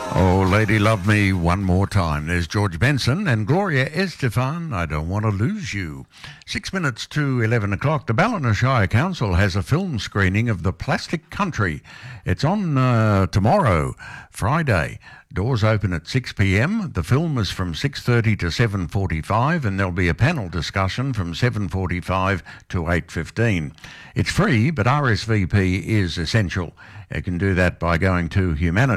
Oh, Lady Love Me one more time. There's George Benson and Gloria Estefan, I Don't Want to Lose You. 6 minutes to 11 o'clock. The Ballina Shire Council has a film screening of The Plastic Country. It's on tomorrow, Friday. Doors open at 6 p.m. The film is from 6:30 to 7:45 and there'll be a panel discussion from 7:45 to 8:15. It's free, but RSVP is essential. You can do that by going to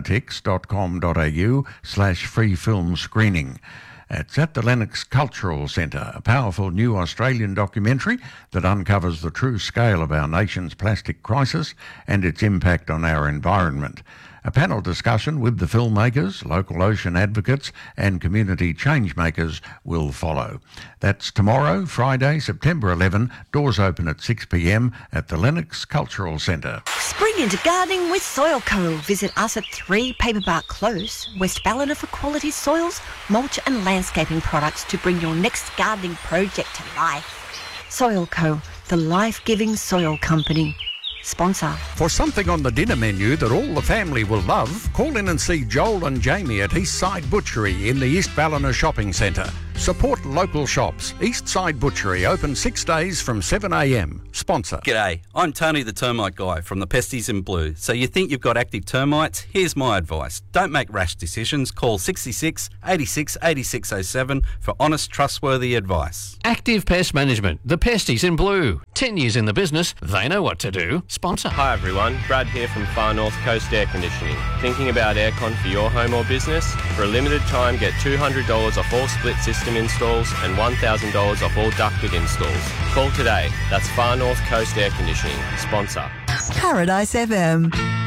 humanitix.com.au/free film screening. It's at the Lennox Cultural Centre, a powerful new Australian documentary that uncovers the true scale of our nation's plastic crisis and its impact on our environment. A panel discussion with the filmmakers, local ocean advocates and community changemakers will follow. That's tomorrow, Friday, September 11. Doors open at 6 p.m. at the Lennox Cultural Centre. Spring into gardening with Soil Co. Visit us at 3 Paperbark Close, West Ballina for quality soils, mulch and landscaping products to bring your next gardening project to life. Soil Co., the life-giving soil company. Sponsor. For something on the dinner menu that all the family will love, call in and see Joel and Jamie at Eastside Butchery in the East Ballina Shopping Centre. Support local shops. Eastside Butchery open 6 days from 7 a.m. Sponsor. G'day, I'm Tony the Termite Guy from the Pesties in Blue. So you think you've got active termites? Here's my advice. Don't make rash decisions. Call 66 86 8607 for honest, trustworthy advice. Active Pest Management, the Pesties in Blue. 10 years in the business, they know what to do. Sponsor. Hi everyone, Brad here from Far North Coast Air Conditioning. Thinking about aircon for your home or business? For a limited time, get $200 off all split system installs and $1,000 off all ducted installs. Call today. That's Far North Coast Air Conditioning. Sponsor. Paradise FM.